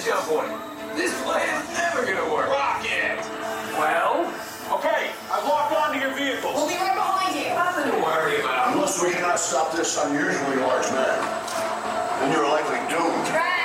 Cowboy. This plan's never gonna work. Rocket! Well, Okay, I've locked onto your vehicles. We'll be right behind you. nothing to worry about. Unless we cannot stop this unusually large man, then you're likely doomed. Right.